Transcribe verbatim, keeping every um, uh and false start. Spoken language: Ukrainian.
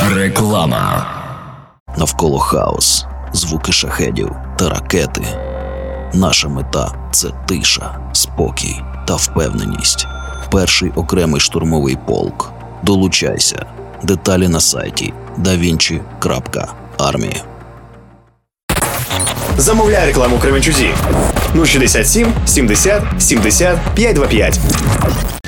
Реклама. Навколо хаос, звуки шахедів та ракети. Наша мета – це тиша, спокій та впевненість. Перший окремий штурмовий полк. Долучайся. Деталі на сайті да вінчі крапка армія. Замовляй рекламу в Кременчузі. нуль шістдесят сім сімдесят сімдесят п'ятсот двадцять п'ять.